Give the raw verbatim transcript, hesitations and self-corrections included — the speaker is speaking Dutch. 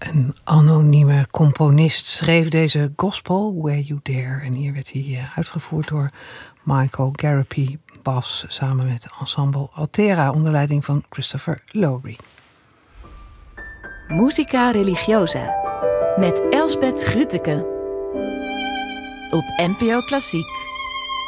Een anonieme componist schreef deze gospel, Where You Dare. En hier werd hij uitgevoerd door Michael Garapi Bas samen met ensemble Altera onder leiding van Christopher Lowry. Musica Religiosa met Elsbeth Grütke op N P O Klassiek.